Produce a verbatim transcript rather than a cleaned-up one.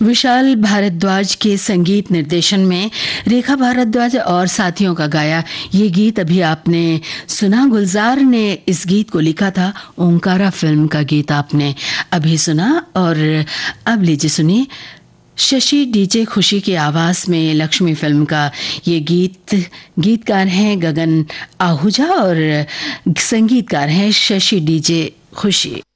विशाल भारद्वाज के संगीत निर्देशन में रेखा भारद्वाज और साथियों का गाया ये गीत अभी आपने सुना। गुलजार ने इस गीत को लिखा था। ओंकारा फिल्म का गीत आपने अभी सुना। और अब लीजिए सुनिए शशि डीजे खुशी की आवाज में लक्ष्मी फिल्म का ये गीत। गीतकार हैं गगन आहूजा और संगीतकार हैं शशि डीजे खुशी।